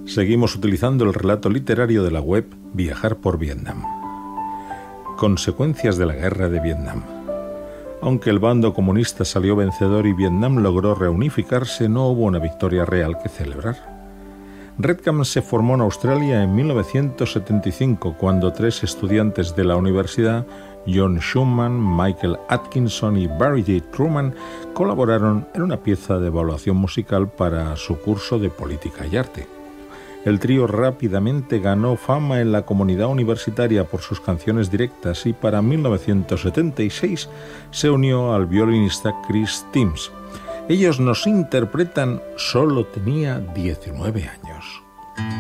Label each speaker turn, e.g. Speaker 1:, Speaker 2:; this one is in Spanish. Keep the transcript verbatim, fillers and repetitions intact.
Speaker 1: Seguimos utilizando el relato literario de la web Viajar por Vietnam. Consecuencias de la guerra de Vietnam. Aunque el bando comunista salió vencedor y Vietnam logró reunificarse, no hubo una victoria real que celebrar. Redcam se formó en Australia en mil novecientos setenta y cinco, cuando tres estudiantes de la universidad, John Schumann, Michael Atkinson y Barry J. Truman, colaboraron en una pieza de evaluación musical para su curso de Política y Arte. El trío rápidamente ganó fama en la comunidad universitaria por sus canciones directas y para mil novecientos setenta y seis se unió al violinista Chris Timms. Ellos nos interpretan Solo tenía diecinueve años.